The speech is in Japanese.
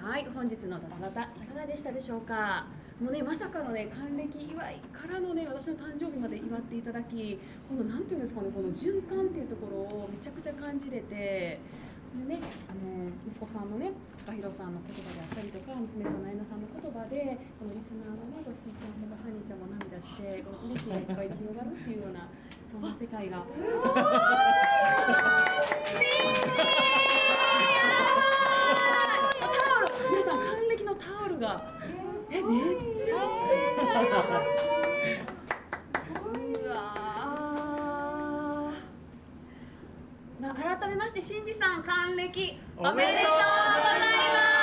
はい、本日の脱バタいかがでしたでしょうか。もうね、まさかのね、還暦祝いからのね、私の誕生日まで祝っていただき、このなんていうんですかね、この循環っていうところをめちゃくちゃ感じれて、でね、息子さんのね、高弘さんの言葉であったりとか、娘さんの綾菜さんの言葉で、このリスナーのね、ごしーちゃんとかサニーちゃんも涙して、この嬉しいがいっぱいで広がるっていうような、そんな世界が。すごーい。信じ皆さん、還暦のタオルが、めっちゃ素敵。うわー、改めまして、しんじさん、還暦おめでとうございます。